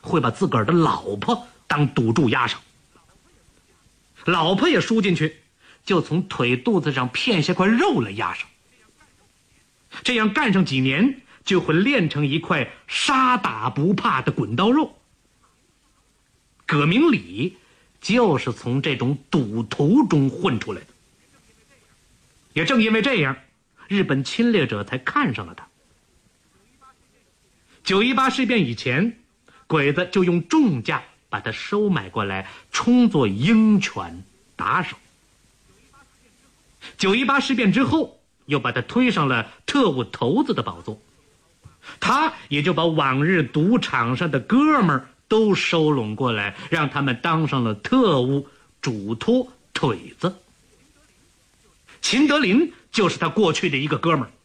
会把自个儿的老婆当赌注押上，老婆也输进去，就从腿肚子上片下块肉来压上。这样干上几年，就会练成一块杀打不怕的滚刀肉。葛明礼就是从这种赌徒中混出来的。也正因为这样，日本侵略者才看上了他。9·18事变以前，鬼子就用重价把他收买过来，充作鹰犬打手。9·18事变之后，又把他推上了特务头子的宝座，他也就把往日赌场上的哥们儿都收拢过来，让他们当上了特务主托腿子。秦德林就是他过去的一个哥们儿。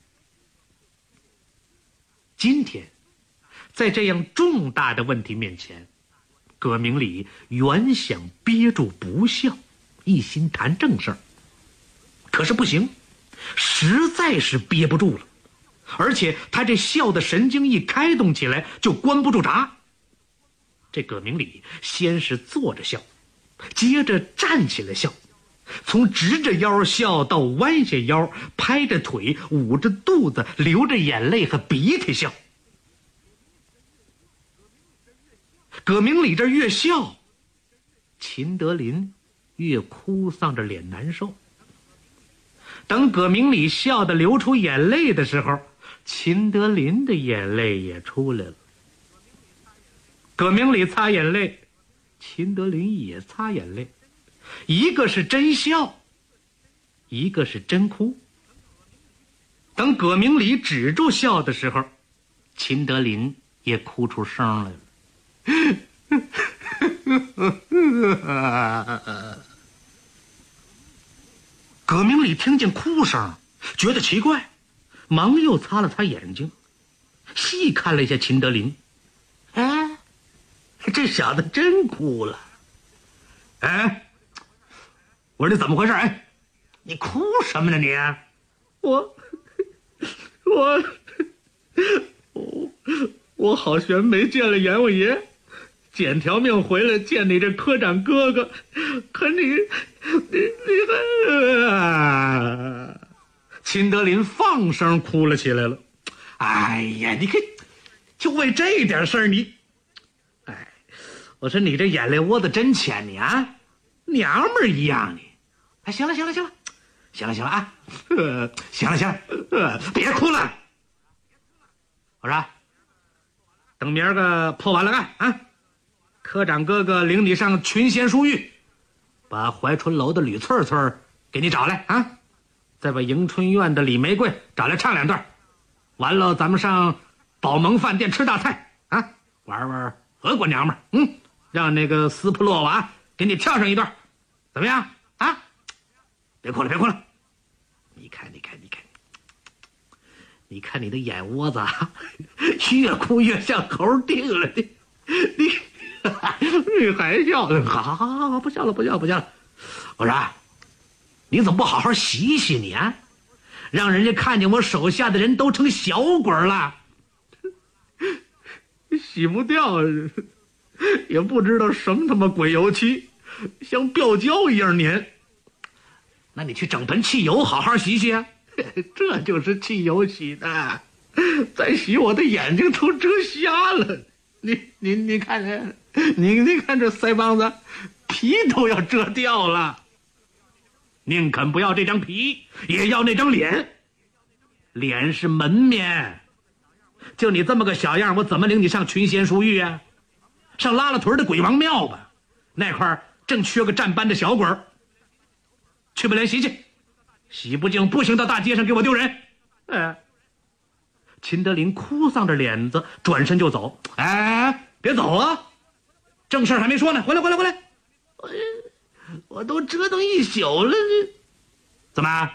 今天在这样重大的问题面前，葛明礼原想憋住不笑，一心谈正事儿，可是不行，实在是憋不住了，而且他这笑的神经一开动起来就关不住闸。这葛明礼先是坐着笑，接着站起来笑，从直着腰笑到弯下腰，拍着腿，捂着肚子，流着眼泪和鼻涕笑。葛明礼这越笑，秦德林越哭丧着脸难受。等葛明礼笑得流出眼泪的时候，秦德林的眼泪也出来了。葛明礼擦眼泪，秦德林也擦眼泪，一个是真笑，一个是真哭。等葛明礼止住笑的时候，秦德林也哭出声来了。葛明礼听见哭声，觉得奇怪，忙又擦了擦眼睛，细看了一下秦德林。哎，这小子真哭了。哎，我说你怎么回事？哎，你哭什么呢你？我好悬没见了阎王爷，捡条命回来见你这科长哥哥，可你还……秦德林放声哭了起来了。哎呀，你看，就为这点事儿你……哎，我说你这眼泪窝子真浅，你啊，娘们儿一样你。哎，行了啊，行了，别哭了。我说，等明儿个破完了案啊，科长哥哥领你上群贤书寓，把怀春楼的吕翠翠给你找来啊，再把迎春院的李玫瑰找来唱2段，完了咱们上宝蒙饭店吃大菜啊，玩俄国娘们儿，让那个斯普洛娃给你跳上一段，怎么样啊？别哭了，你看你的眼窝子啊，越哭越像猴定了，你还笑？好，不笑了。我说，你怎么不好好洗洗你啊？让人家看见我手下的人都成小鬼了，洗不掉，也不知道什么他妈鬼油漆，像吊胶一样粘。那你去整盆汽油好好洗洗啊。这就是汽油洗的，再洗我的眼睛都遮瞎了。你看这腮帮子皮都要遮掉了，宁肯不要这张皮，也要那张脸。脸是门面，就你这么个小样，我怎么领你上群贤书寓啊？上拉拉屯的鬼王庙吧，那块正缺个站班的小鬼儿，去不连洗去。洗不净不行，到大街上给我丢人。秦德林哭丧着脸子转身就走。哎，别走啊，正事还没说呢，回来。我都折腾一宿了，怎么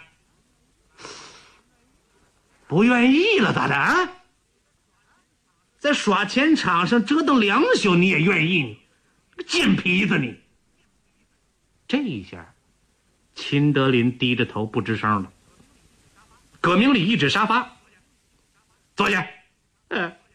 不愿意了？咋的啊？在耍钱场上折腾2宿你也愿意？你贱皮子你！这一下秦德林低着头不吱声了。葛明礼一指沙发，坐下。